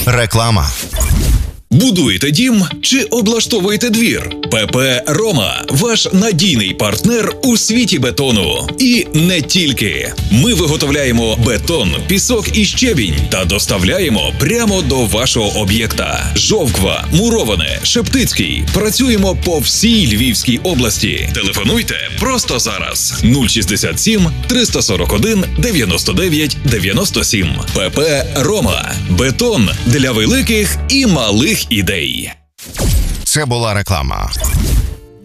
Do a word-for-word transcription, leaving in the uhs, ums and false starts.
Реклама. Будуєте дім чи облаштовуєте двір? ПП «Рома» – ваш надійний партнер у світі бетону. І не тільки. Ми виготовляємо бетон, пісок і щебінь та доставляємо прямо до вашого об'єкта. Жовква, Муроване, Шептицький. Працюємо по всій Львівській області. Телефонуйте просто зараз. нуль шістдесят сім триста сорок один дев'яносто дев'ять дев'яносто сім. ПП «Рома» – бетон для великих і малих ідей. Це була реклама.